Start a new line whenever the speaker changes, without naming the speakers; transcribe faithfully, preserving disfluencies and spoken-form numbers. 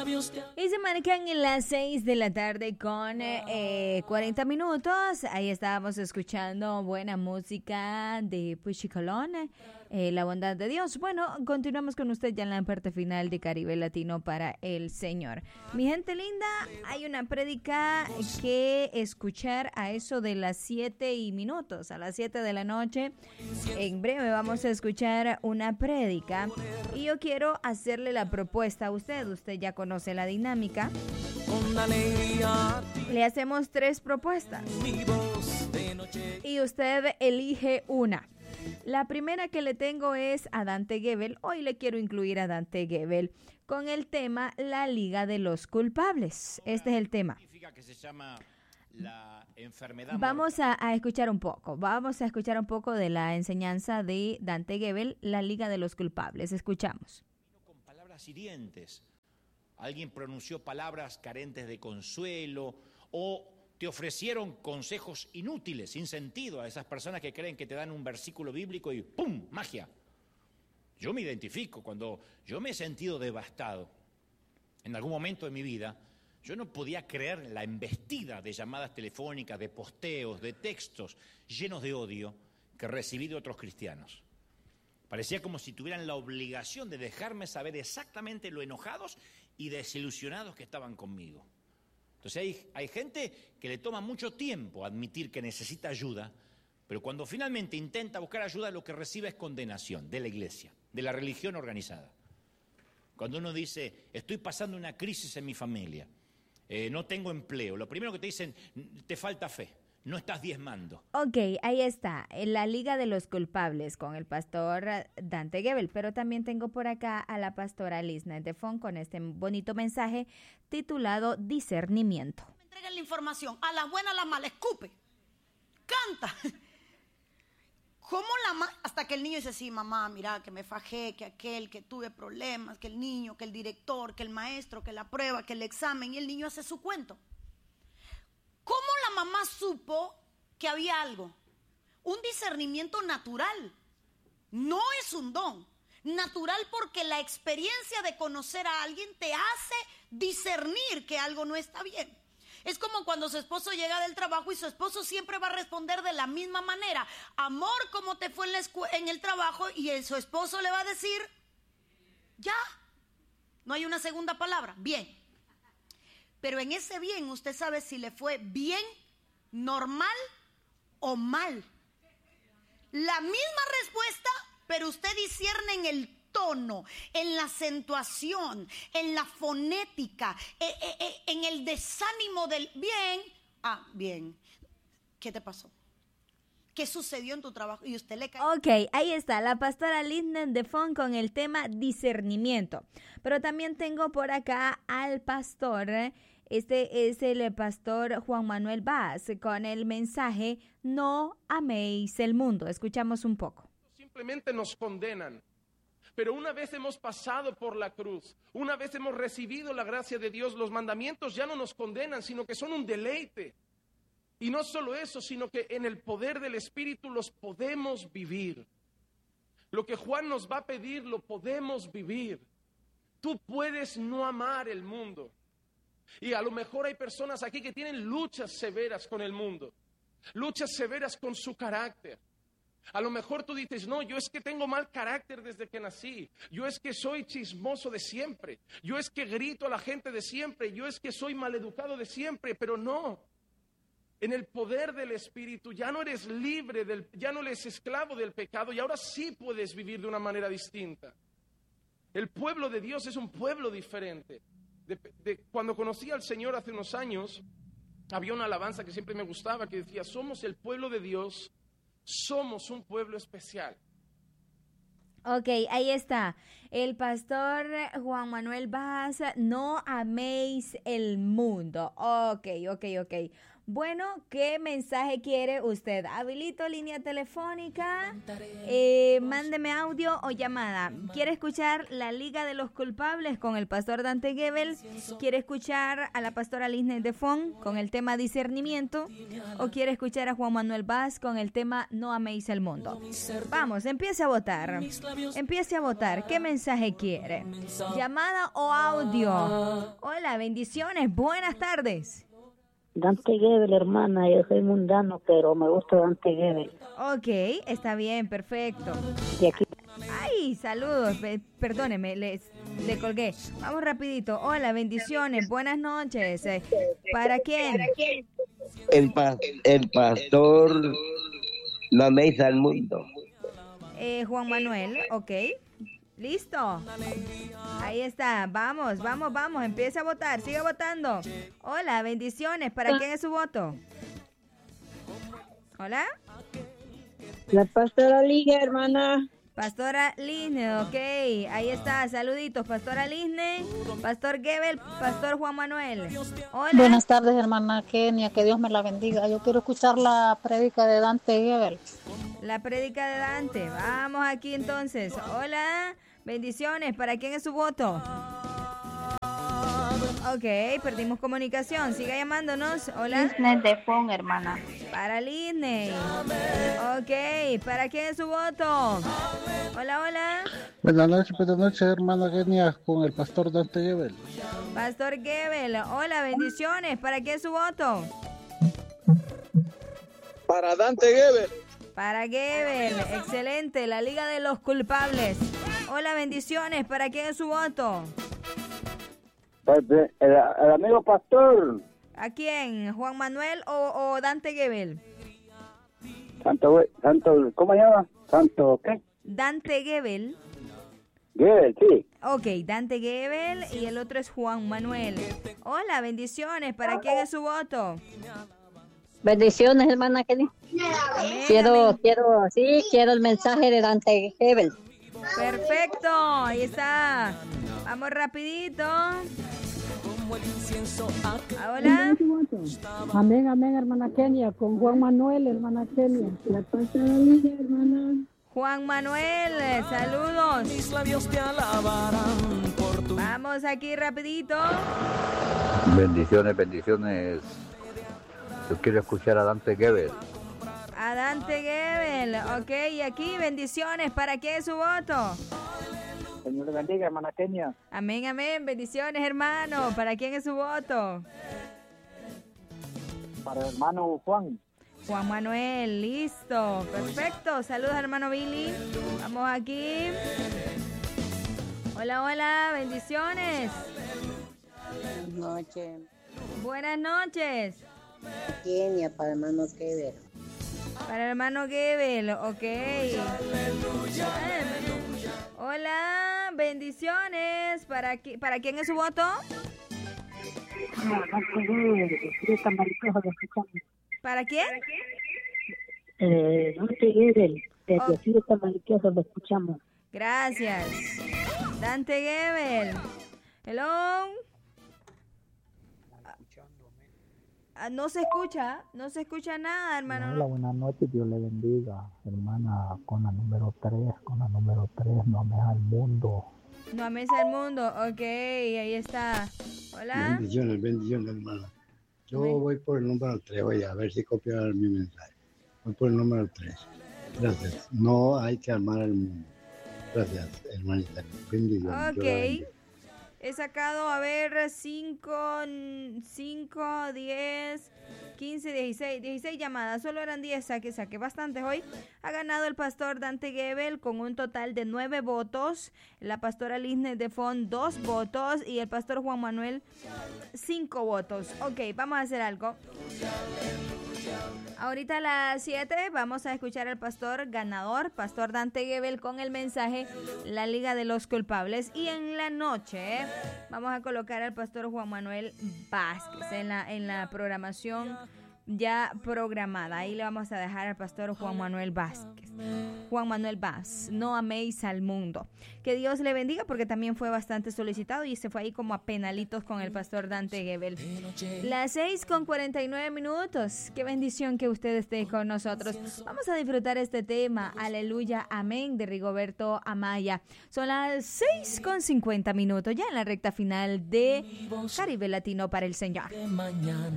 Y se marcan en las seis de la tarde con eh, cuarenta minutos. Ahí estábamos escuchando buena música de Puchi Colón, eh, La Bondad de Dios. Bueno, continuamos con usted ya en la parte final de Caribe Latino para el Señor. Mi gente linda, hay una prédica que escuchar a eso de las siete y minutos, a las siete de la noche. En breve vamos a escuchar una prédica y yo quiero hacerle la propuesta a usted. Usted ya conoce la dinámica. Le hacemos tres propuestas y usted elige una. La primera que le tengo es a Dante Gebel. Hoy le quiero incluir a Dante Gebel con el tema La Liga de los Culpables. Este es el tema.
Significa que se llama la enfermedad.
Vamos a, a escuchar un poco. Vamos a escuchar un poco de la enseñanza de Dante Gebel, La Liga de los Culpables. Escuchamos.
Con palabras hirientes. Alguien pronunció palabras carentes de consuelo o te ofrecieron consejos inútiles, sin sentido, a esas personas que creen que te dan un versículo bíblico y ¡pum! Magia. Yo me identifico cuando yo me he sentido devastado. En algún momento de mi vida, yo no podía creer la embestida de llamadas telefónicas, de posteos, de textos llenos de odio que recibí de otros cristianos. Parecía como si tuvieran la obligación de dejarme saber exactamente lo enojados y desilusionados que estaban conmigo. Entonces hay, hay gente que le toma mucho tiempo admitir que necesita ayuda, pero cuando finalmente intenta buscar ayuda, lo que recibe es condenación de la iglesia, de la religión organizada. Cuando uno dice, estoy pasando una crisis en mi familia, eh, no tengo empleo, lo primero que te dicen, te falta fe. No estás diezmando.
Ok, ahí está, en La Liga de los Culpables con el pastor Dante Gebel, pero también tengo por acá a la pastora Lisna Defón con este bonito mensaje titulado Discernimiento.
Me entregan la información, a las buenas, a las malas, escupe, canta. ¿Cómo la ma- Hasta que el niño dice, sí, mamá, mira, que me fajé, que aquel, que tuve problemas, que el niño, que el director, que el maestro, que la prueba, que el examen, y el niño hace su cuento. ¿Cómo la mamá supo que había algo? Un discernimiento natural. No es un don. Natural porque la experiencia de conocer a alguien te hace discernir que algo no está bien. Es como cuando su esposo llega del trabajo y su esposo siempre va a responder de la misma manera. Amor, ¿cómo te fue en, la escu- en el trabajo? Y el, su esposo le va a decir, ya. No hay una segunda palabra. Bien. Pero en ese bien usted sabe si le fue bien, normal o mal. La misma respuesta, pero usted discierne en el tono, en la acentuación, en la fonética, eh, eh, eh, en el desánimo del bien. Ah, bien. ¿Qué te pasó? ¿Qué sucedió en tu trabajo? Y usted le cae.
Ok, ahí está, la pastora Lisna Defón con el tema discernimiento. Pero también tengo por acá al pastor, este es el pastor Juan Manuel Vaz, con el mensaje No améis el mundo. Escuchamos un poco.
Simplemente nos condenan. Pero una vez hemos pasado por la cruz, una vez hemos recibido la gracia de Dios, los mandamientos ya no nos condenan, sino que son un deleite. Y no solo eso, sino que en el poder del Espíritu los podemos vivir. Lo que Juan nos va a pedir lo podemos vivir. Tú puedes no amar el mundo. Y a lo mejor hay personas aquí que tienen luchas severas con el mundo, luchas severas con su carácter. A lo mejor tú dices, no, yo es que tengo mal carácter desde que nací, yo es que soy chismoso de siempre, yo es que grito a la gente de siempre, yo es que soy maleducado de siempre, pero no. En el poder del Espíritu ya no eres libre, del, ya no eres esclavo del pecado y ahora sí puedes vivir de una manera distinta. El pueblo de Dios es un pueblo diferente. De, de, cuando conocí al Señor hace unos años, había una alabanza que siempre me gustaba que decía, somos el pueblo de Dios, somos un pueblo especial.
Ok, ahí está. El pastor Juan Manuel Vaz, no améis el mundo. Ok, ok, ok. Bueno, ¿qué mensaje quiere usted? Habilito línea telefónica, eh, mándeme audio o llamada. ¿Quiere escuchar la Liga de los Culpables con el pastor Dante Gebel? ¿Quiere escuchar a la pastora Lisnet de Fon con el tema discernimiento? ¿O quiere escuchar a Juan Manuel Vaz con el tema no améis al mundo? Vamos, empiece a votar. Empiece a votar. ¿Qué mensaje quiere? ¿Llamada o audio? Hola, bendiciones. Buenas tardes.
Dante Gebel, hermana, yo soy mundano, pero me gusta Dante Gebel.
Ok, está bien, perfecto.
De aquí.
Ay, saludos, Pe- perdóneme, les, le colgué. Vamos rapidito. Hola, bendiciones, buenas noches. Eh, ¿Para quién?
El, pa- el pastor no améis al mundo.
Eh, Juan Manuel, ok. Listo. Ahí está. Vamos, vamos, vamos. Empieza a votar. Sigue votando. Hola, bendiciones. ¿Para quién es su voto? Hola.
La pastora Liga, hermana.
Pastora Lisne, ok. Ahí está. Saluditos. Pastora Lisne, Pastor Gebel, Pastor Juan Manuel. Hola.
Buenas tardes, hermana Kenia, que Dios me la bendiga. Yo quiero escuchar la prédica de Dante Gebel.
La prédica de Dante. Vamos aquí entonces. Hola. Bendiciones. ¿Para quién es su voto? Ok, perdimos comunicación. Siga llamándonos. Hola.
Lisnet de Fon, hermana.
Para Lisney. Ok, ¿para quién es su voto? Hola, hola.
Buenas noches, buenas noches, hermana Kenia, con el pastor Dante Gebel.
Pastor Gebel. Hola, bendiciones. ¿Para quién es su voto?
Para Dante Gebel.
Para Gebel. Excelente. La Liga de los Culpables. Hola, bendiciones. ¿Para quién es su voto?
El, el amigo pastor.
¿A quién? ¿Juan Manuel o, o Dante Gebel?
Santo, Santo, ¿cómo se llama? Santo, ¿qué?
Dante Gebel.
Gebel, sí.
Ok, Dante Gebel y el otro es Juan Manuel. Hola, bendiciones. ¿Para quién es su voto?
Bendiciones, hermana Kenia.
Amén,
Quiero,
amén.
quiero, sí, quiero el mensaje de Dante Gebel.
Perfecto, ahí está. Vamos rapidito. Hola.
Amén, amén, hermana Kenia, con Juan Manuel, hermana Kenia. La pastora Liga, hermana.
Juan Manuel, saludos. Vamos aquí rapidito.
Bendiciones, bendiciones. Yo quiero escuchar a Dante Gebel.
A Dante Gebel, ok, y aquí bendiciones. ¿Para qué es su voto?
Señor le bendiga, hermana Kenia.
Amén, amén, bendiciones, hermano. ¿Para quién es su voto?
Para el hermano Juan.
Juan Manuel, listo, perfecto. Saludos, hermano Billy. Vamos aquí. Hola, hola, bendiciones.
Buenas noches.
Buenas noches.
Kenia, para hermano Gebel.
Para el hermano Gebel, ok. Hola, bendiciones. ¿Para, qui- ¿Para quién es su voto? ¿Para quién?
Eh, Dante Gebel, desde
Oh.
aquí de Tamariquejo lo escuchamos.
Gracias. Dante Gebel. Hello. Ah, no se escucha, no se escucha nada, hermano.
Hola, buenas noches, Dios le bendiga, hermana, con la número tres, con la número tres, no ames al mundo.
No ames al mundo, ok, ahí está. Hola.
Bendiciones, bendiciones, hermana. Yo
Amén.
voy por el número tres, oye, a ver si copian mi mensaje. Voy por el número tres. Gracias. No hay que armar el mundo. Gracias, hermanita. Bendiciones. Dios la bendiga.
Ok. He sacado, a ver, cinco, cinco, diez, quince, dieciséis, dieciséis llamadas. Solo eran diez, saque, saque. Bastantes hoy. Ha ganado el pastor Dante Gebel con un total de nueve votos. La pastora Lisnet de Fon, dos votos. Y el pastor Juan Manuel, cinco votos. Ok, vamos a hacer algo. Ahorita a las siete vamos a escuchar al pastor ganador, pastor Dante Gebel, con el mensaje La Liga de los Culpables. Y en la noche vamos a colocar al pastor Juan Manuel Vázquez en la, en la programación ya programada. Ahí le vamos a dejar al pastor Juan Manuel Vázquez. Juan Manuel Vaz, no améis al mundo. Que Dios le bendiga, porque también fue bastante solicitado y se fue ahí como a penalitos con el pastor Dante Gebel. Las seis con cuarenta y nueve minutos. Qué bendición que usted esté con nosotros. Vamos a disfrutar este tema, Aleluya, Amén, de Rigoberto Amaya. Son las seis con cincuenta minutos, ya en la recta final de Caribe Latino para el Señor.